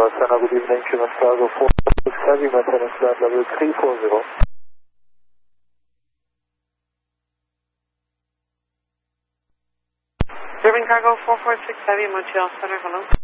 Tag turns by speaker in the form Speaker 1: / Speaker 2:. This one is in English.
Speaker 1: Montreal Center, good evening, Truman Chicago 446 Heavy, maintenance flight level 340.
Speaker 2: German Cargo 446 Heavy, Montreal Center, hello.